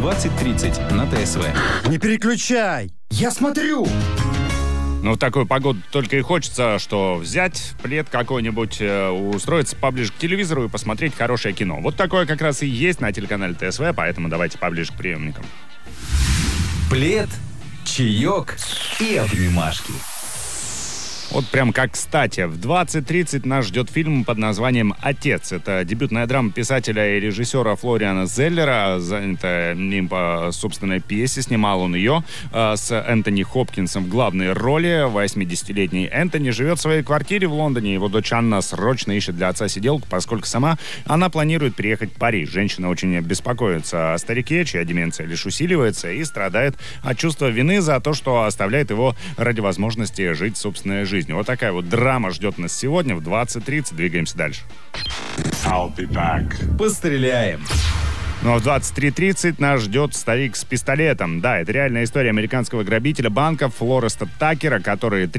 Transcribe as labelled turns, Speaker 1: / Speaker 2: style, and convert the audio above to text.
Speaker 1: 20:30 на ТСВ.
Speaker 2: Не переключай! Я смотрю!
Speaker 3: Ну, в такую погоду только и хочется, что взять плед какой-нибудь, устроиться поближе к телевизору и посмотреть хорошее кино. Вот такое как раз и есть на телеканале ТСВ, поэтому давайте поближе к приемникам.
Speaker 1: Плед, чаек и обнимашки.
Speaker 3: Вот прям как кстати, в 20:30 нас ждет фильм под названием «Отец». Это дебютная драма писателя и режиссера Флориана Зеллера. Занята им по собственной пьесе, снимал он ее с Энтони Хопкинсом в главной роли. 80-летний Энтони живет в своей квартире в Лондоне. Его дочь Анна срочно ищет для отца сиделку, поскольку сама она планирует переехать в Париж. Женщина очень беспокоится о старике, чья деменция лишь усиливается, и страдает от чувства вины за то, что оставляет его ради возможности жить собственной жизнью. Вот такая вот драма ждет нас сегодня в 20:30. Двигаемся дальше.
Speaker 4: I'll be back.
Speaker 1: Постреляем.
Speaker 3: Ну а в 23:30 нас ждет старик с пистолетом. Да, это реальная история американского грабителя банка Флореста Такера, который